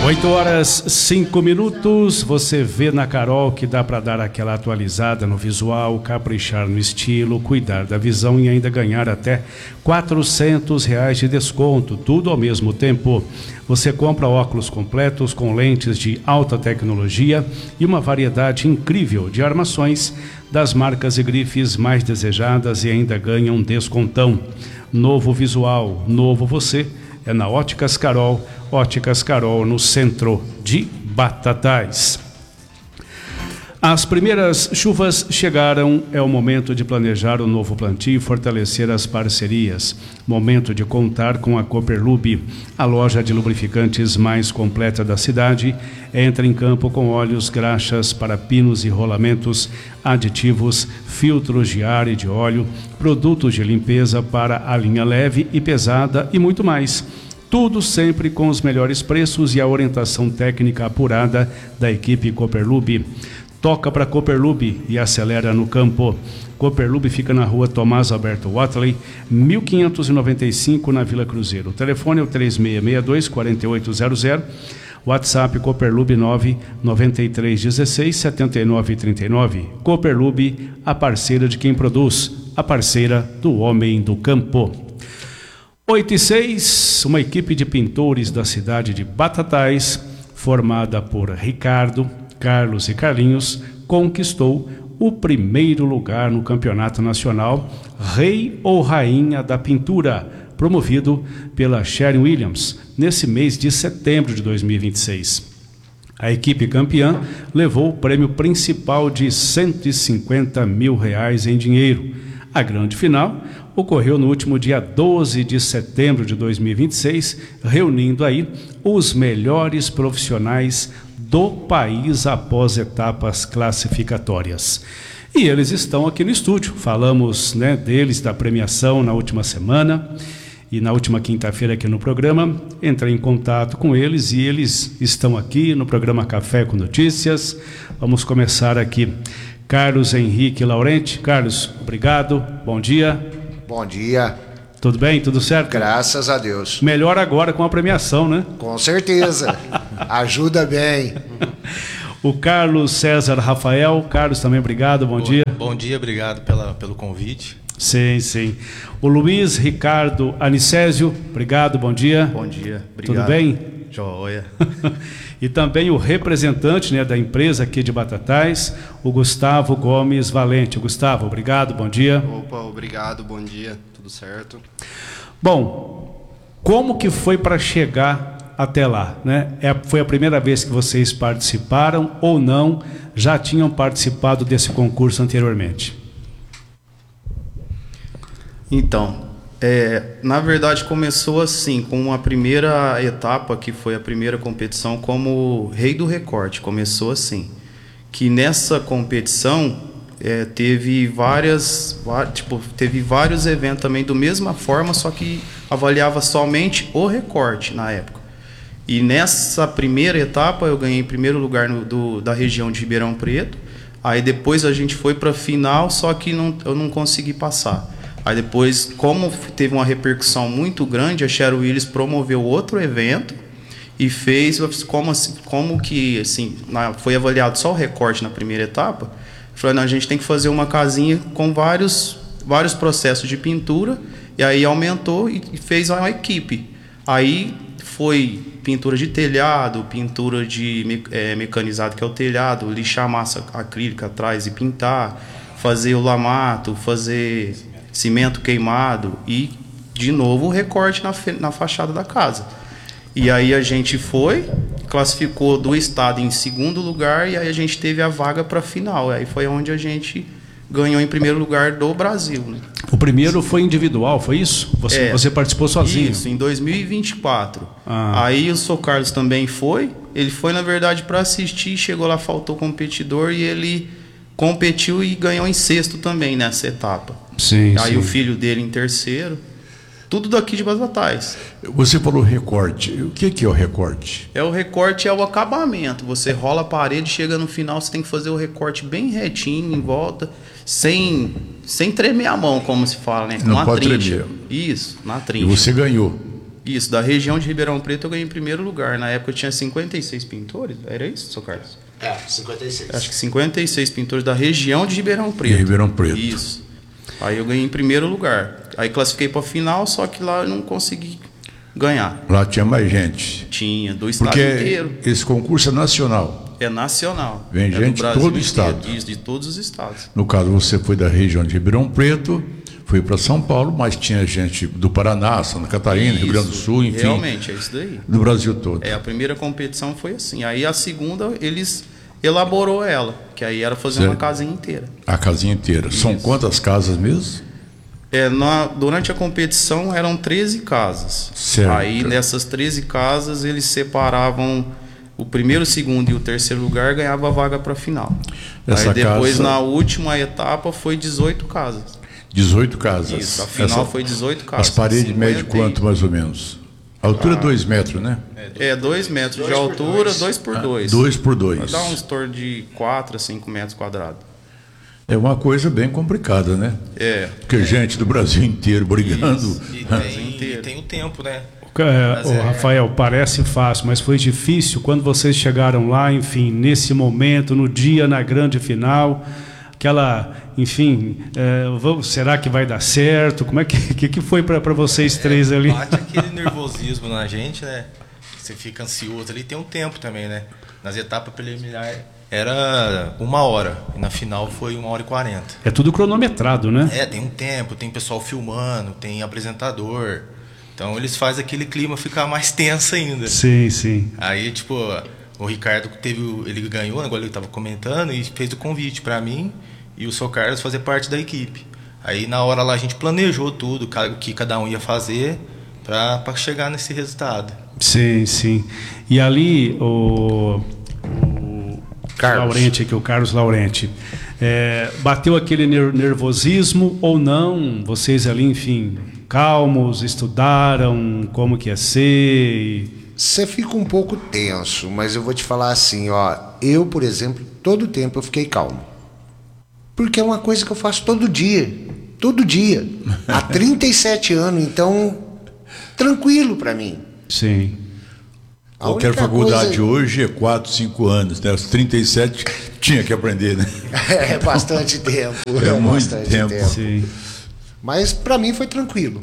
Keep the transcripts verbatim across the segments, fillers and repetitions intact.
oito horas, cinco minutos. Você vê na Carol que dá para dar aquela atualizada no visual, caprichar no estilo, cuidar da visão e ainda ganhar até quatrocentos reais de desconto, tudo ao mesmo tempo. Você compra óculos completos com lentes de alta tecnologia e uma variedade incrível de armações das marcas e grifes mais desejadas e ainda ganha um descontão. Novo visual, novo você, é na Óticas Carol. Óticas Carol, no centro de Batatais. As primeiras chuvas chegaram, é o momento de planejar o novo plantio e fortalecer as parcerias. Momento de contar com a Cooperlube, a loja de lubrificantes mais completa da cidade. Entra em campo com óleos, graxas para pinos e rolamentos, aditivos, filtros de ar e de óleo, produtos de limpeza para a linha leve e pesada e muito mais. Tudo sempre com os melhores preços e a orientação técnica apurada da equipe Cooperlube. Toca para Cooperlube e acelera no campo. Cooperlube fica na rua Tomás Alberto Watley, mil quinhentos e noventa e cinco, na Vila Cruzeiro. O telefone é o três seis seis dois, quatro oito zero zero. WhatsApp Cooperlube nove nove três um seis, sete nove três nove. Cooperlube, a parceira de quem produz, a parceira do homem do campo. oito e seis, uma equipe de pintores da cidade de Batatais, formada por Ricardo, Carlos e Carlinhos, conquistou o primeiro lugar no Campeonato Nacional Rei ou Rainha da Pintura, promovido pela Sherwin Williams, nesse mês de setembro de dois mil e vinte e seis. A equipe campeã levou o prêmio principal de cento e cinquenta mil reais em dinheiro. A grande final ocorreu no último dia doze de setembro de dois mil e vinte e seis, reunindo aí os melhores profissionais do país após etapas classificatórias. E eles estão aqui no estúdio. Falamos, né, deles, da premiação na última semana e na última quinta-feira aqui no programa. Entrei em contato com eles e eles estão aqui no programa Café com Notícias. Vamos começar aqui. Carlos Henrique Laurenti. Carlos, obrigado. Bom dia. Bom dia. Tudo bem? Tudo certo? Graças a Deus. Melhor agora com a premiação, né? Com certeza. Ajuda bem. O Carlos César Rafael. Carlos, também obrigado. Bom, bom dia. Bom dia, obrigado pela, pelo convite. Sim, sim. O Luiz Ricardo Anicésio. Obrigado, bom dia. Bom dia, obrigado. Tudo bem? Joia. E também o representante, né, da empresa aqui de Batatais, o Gustavo Gomes Valente. Gustavo, obrigado, bom dia. Opa, obrigado, bom dia, tudo certo. Bom, como que foi para chegar até lá, né? É, foi a primeira vez que vocês participaram ou não? Já tinham participado desse concurso anteriormente? Então, é, na verdade começou assim, com a primeira etapa, que foi a primeira competição como Rei do Recorte. Começou assim, que nessa competição é, teve várias, tipo, teve vários eventos também do mesma forma, só que avaliava somente o recorte na época. E nessa primeira etapa eu ganhei primeiro lugar no, do, da região de Ribeirão Preto. Aí depois a gente foi para a final, só que não, eu não consegui passar. Aí depois, como teve uma repercussão muito grande, a Sherwin Williams promoveu outro evento e fez como, como que assim, na, foi avaliado só o recorte na primeira etapa. Falei, não, a gente tem que fazer uma casinha com vários, vários processos de pintura, e aí aumentou e fez uma equipe. Aí foi pintura de telhado, pintura de é, mecanizado, que é o telhado, lixar massa acrílica atrás e pintar, fazer o lamato, fazer cimento queimado e, de novo, o recorte na, na fachada da casa. E aí a gente foi, classificou do estado em segundo lugar, e aí a gente teve a vaga para a final. Aí foi onde a gente ganhou em primeiro lugar do Brasil, né? O primeiro foi individual, foi isso? Você, é, você participou sozinho? Isso, em dois mil e vinte e quatro. Ah. Aí o Sr. Carlos também foi. Ele foi, na verdade, para assistir, chegou lá, faltou competidor, e ele competiu e ganhou em sexto também nessa etapa. Sim, aí sim. O filho dele em terceiro. Tudo daqui de Batatais. Você falou recorte. O que que é o recorte? É o recorte, é o acabamento. Você rola a parede, chega no final, você tem que fazer o recorte bem retinho, em volta, sem, sem tremer a mão, como se fala, né? Não na pode trincha. tremer. Isso, na trincha. E você ganhou? Isso, da região de Ribeirão Preto eu ganhei em primeiro lugar. Na época eu tinha cinquenta e seis pintores, era isso, seu Carlos? É, cinquenta e seis. Acho que cinquenta e seis pintores da região de Ribeirão Preto. De Ribeirão Preto. Isso. Aí eu ganhei em primeiro lugar. Aí classifiquei para a final, só que lá eu não consegui ganhar. Lá tinha mais gente. Tinha, do estado Porque inteiro. esse concurso é nacional. É nacional. Vem é do gente de Brasil todo o inteiro. estado. Isso, de todos os estados. No caso, você foi da região de Ribeirão Preto, foi para São Paulo, mas tinha gente do Paraná, Santa Catarina, Isso, Rio Grande do Sul, enfim. Realmente, é isso daí. Do Brasil todo. É, a primeira competição foi assim. Aí a segunda, eles elaborou ela, que aí era fazer Certo. uma casinha inteira. A casinha inteira. São Isso. quantas casas mesmo? É, na, durante a competição eram treze casas. Certo. Aí nessas treze casas eles separavam o primeiro, o segundo e o terceiro lugar, ganhava a vaga para a final. Essa Aí depois casa- na última etapa foi dezoito casas. dezoito casas. Isso, a final Essa- foi dezoito casas. As paredes cinquenta medem e- quanto, mais ou menos? A altura é dois metros, né? É, dois metros de altura, dois por dois. Dois por dois. Vai dar uns torno de quatro a cinco metros quadrados. É uma coisa bem complicada, né? É. Porque gente do Brasil inteiro brigando. E tem, e tem o tempo, né? É, Mas ô, é- Rafael, parece fácil, mas foi difícil quando vocês chegaram lá, enfim, nesse momento, no dia, na grande final, aquela, enfim, é, vamos- será que vai dar certo? Como é que, que, que foi para vocês três ali? Bate aquele nervosismo na gente, né? Você fica ansioso ali. Tem um tempo também, né? Nas etapas preliminares era uma hora. E na final foi uma hora e quarenta. É tudo cronometrado, né? É, tem um tempo, tem pessoal filmando, tem apresentador. Então eles fazem aquele clima ficar mais tenso ainda. Sim, sim. Aí, tipo, o Ricardo teve, o- ele ganhou, né, agora ele estava comentando e fez o convite para mim e o seu Carlos fazer parte da equipe. Aí na hora lá a gente planejou tudo, ca- o que cada um ia fazer para chegar nesse resultado. Sim, sim. E ali, o, o Carlos. Laurente aqui, o Carlos Laurente, é, bateu aquele ner- nervosismo ou não? Vocês ali, enfim, calmos, estudaram como que ia ser? e- Você fica um pouco tenso, mas eu vou te falar assim, ó. Eu, por exemplo, todo tempo eu fiquei calmo. Porque é uma coisa que eu faço todo dia. Todo dia. Há trinta e sete anos, então, tranquilo para mim. Sim. A Qualquer única faculdade coisa- hoje é quatro, cinco anos, né? Os trinta e sete tinha que aprender, né? É bastante tempo. É muito bastante tempo. Sim. Mas para mim foi tranquilo.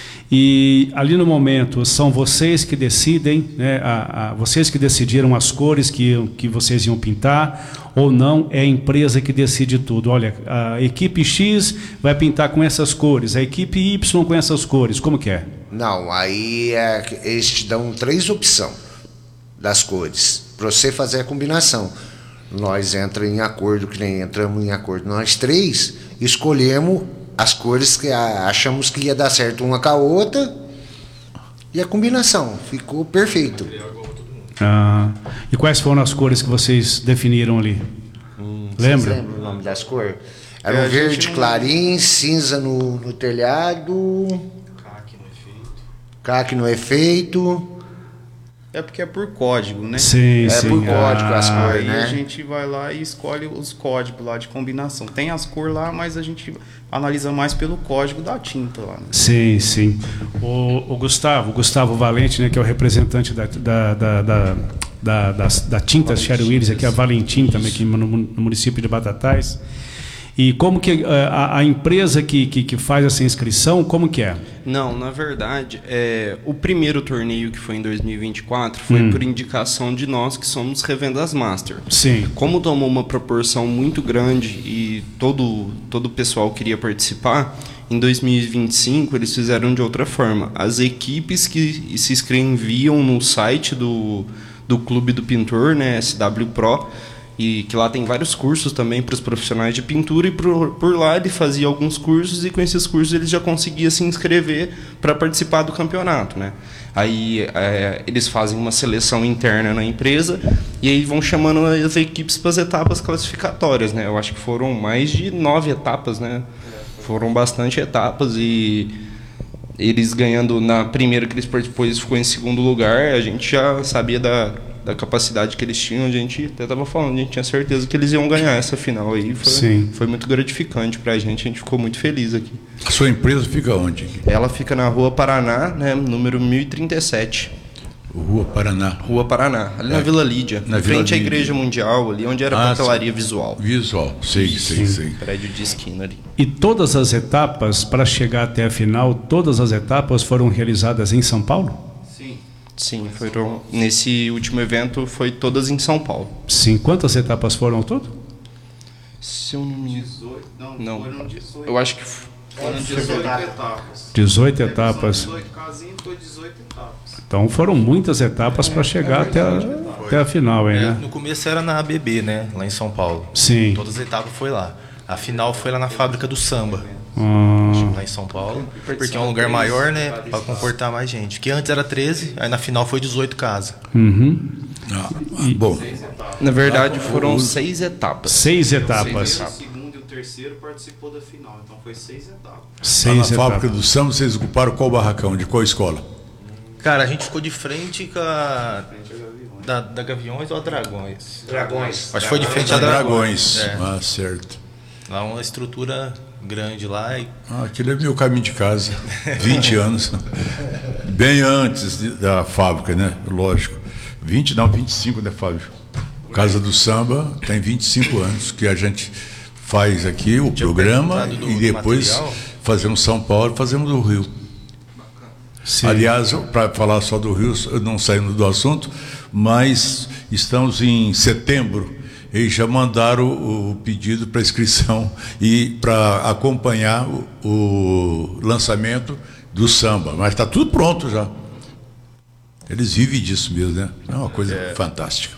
E ali no momento são vocês que decidem, né, a, a- vocês que decidiram as cores que, que vocês iam pintar, ou não é a empresa que decide tudo? Olha, a equipe X vai pintar com essas cores, a equipe Y com essas cores, como que é? Não, aí é, que eles te dão três opções das cores para você fazer a combinação. Nós entramos em acordo, que nem entramos em acordo nós três, escolhemos as cores que a- achamos que ia dar certo uma com a outra e a combinação ficou perfeito. Ah, e quais foram as cores que vocês definiram ali? Vocês Lembra? lembram o nome das cores? Era É, um a gente verde não- clarim, cinza no, no telhado, caque no efeito. É porque é por código, né? Sim, É sim. por código as Ah, cores, Aí né? a gente vai lá e escolhe os códigos lá de combinação. Tem as cores lá, mas a gente analisa mais pelo código da tinta lá. Né? Sim, sim. O, o Gustavo, o Gustavo Valente, né, que é o representante da, da, da, da, da, da, da tinta Sherry Willis, aqui a Valentim também, aqui no, no município de Batatais. E como que eh, a, a empresa que, que, que faz essa inscrição, como que é? Não, na verdade, é, o primeiro torneio que foi em dois mil e vinte e quatro foi por indicação de nós que somos revendas master. Sim. Como tomou uma proporção muito grande e todo, todo o pessoal queria participar, em dois mil e vinte e cinco eles fizeram de outra forma. As equipes que se inscreviam no site do, do Clube do Pintor, né, S W Pro, e que lá tem vários cursos também para os profissionais de pintura, e por, por lá ele fazia alguns cursos e com esses cursos ele já conseguia se inscrever para participar do campeonato, né? Aí é, eles fazem uma seleção interna na empresa e aí vão chamando as equipes para as etapas classificatórias, né? Eu acho que foram mais de nove etapas, né? Foram bastante etapas e eles ganhando na primeira que eles participou, eles ficou em segundo lugar, a gente já sabia da da capacidade que eles tinham, a gente até estava falando, a gente tinha certeza que eles iam ganhar essa final aí. Foi, Sim. foi muito gratificante para a gente, a gente ficou muito feliz aqui. A sua empresa fica onde? Ela fica na Rua Paraná, né, número mil e trinta e sete. Rua Paraná. Rua Paraná, ali é. na Vila Lídia, Na em frente Vila à Igreja Lídia. Mundial, ali onde era a Ah, papelaria visual. Visual, sei, sei, sei. Prédio de esquina ali. E todas as etapas, para chegar até a final, todas as etapas foram realizadas em São Paulo? Sim. Sim, foram, nesse último evento foi todas em São Paulo. Sim. Quantas etapas foram ao todo? Se eu não me... dezoito, não, Não, foram dezoito. eu acho que... f- Foram dezoito etapas. dezoito etapas. dezoito casinhas, foi dezoito etapas. Então foram muitas etapas para chegar até a, até a final, hein, É, né? no começo era na A B B, né? Lá em São Paulo. Sim. Todas as etapas foi lá. A final foi lá na fábrica do samba, Ah, lá em São Paulo. Porque é um lugar maior, né? Para comportar mais gente. Porque antes era treze, aí na final foi dezoito casas. uhum. Ah, bom, Na verdade, foram seis etapas. Seis etapas. O segundo e o terceiro participou da final, então foi seis etapas. lá na Seis fábrica etapas. do Samba, vocês ocuparam qual barracão? De qual escola? Cara, a gente ficou de frente com a... Da, da Gaviões ou a Dragões? Dragões. Acho que foi de frente a Dragões. Dragões. É. Ah, certo. Lá uma estrutura grande lá e Ah, aquele é meu caminho de casa. vinte anos. Bem antes de- da fábrica, né? Lógico. vinte, não, vinte e cinco, né, Fábio? Casa do Samba tem vinte e cinco anos que a gente faz aqui o programa perguntado do- e do depois material. fazemos São Paulo, fazemos do Rio. Sim. Aliás, para falar só do Rio, não saímos do assunto, mas estamos em setembro e já mandaram o, o pedido para inscrição e para acompanhar o, o lançamento do samba. Mas está tudo pronto já. Eles vivem disso mesmo, né? É uma coisa fantástica.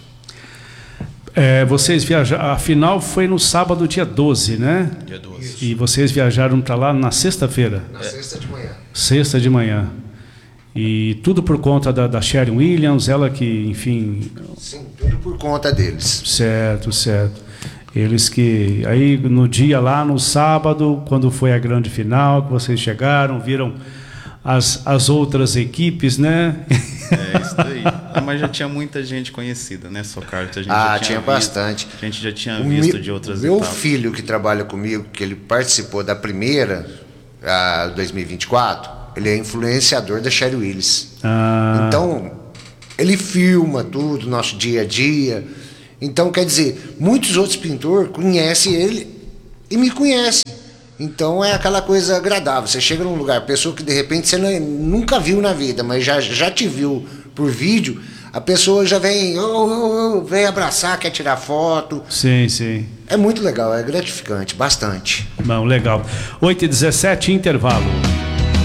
É, vocês viajaram, a final foi no sábado, dia doze, né? dia doze. E vocês viajaram para lá na sexta-feira, Na sexta de manhã. sexta de manhã. E tudo por conta da, da Sharon Williams, ela que, enfim, Sim, tudo por conta deles. certo, certo. Eles que, aí no dia lá, no sábado, quando foi a grande final, que vocês chegaram, viram as, as outras equipes, né? É isso daí. Ah, mas já tinha muita gente conhecida, né, Sr. Carlos? A gente Ah, já tinha visto, bastante. A gente já tinha O visto meu- de outras Meu etapas. filho que trabalha comigo, que ele participou da primeira, a dois mil e vinte e quatro, ele é influenciador da Sherry Willis. Ah, Então, ele filma tudo, nosso dia a dia. Então, quer dizer, muitos outros pintores conhecem ele e me conhecem. Então, é aquela coisa agradável. Você chega num lugar, pessoa que de repente você não- nunca viu na vida, mas já, já te viu por vídeo, a pessoa já vem, oh, oh, oh, vem abraçar, quer tirar foto. sim, sim. É muito legal, é gratificante, bastante. Bom, legal. oito e dezessete, intervalo.